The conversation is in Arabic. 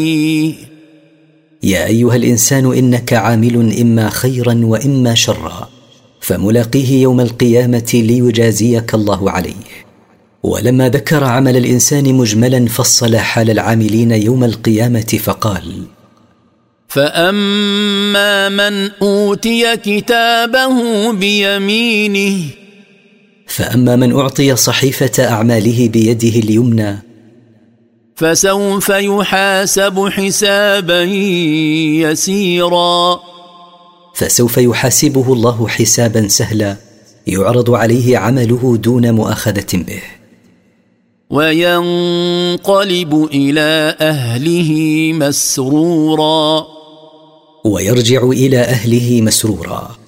يا أيها الإنسان إنك عامل إما خيرا وإما شرا، فملاقيه يوم القيامة ليجازيك الله عليه. ولما ذكر عمل الإنسان مجملا فصل حال العاملين يوم القيامة فقال: فأما من أوتي كتابه بيمينه، فأما من أعطي صحيفة أعماله بيده اليمنى فسوف يحاسب حسابا يسيرا، فسوف يحاسبه الله حسابا سهلا يعرض عليه عمله دون مؤاخذة به، وينقلب إلى أهله مسرورا، ويرجع إلى أهله مسرورا.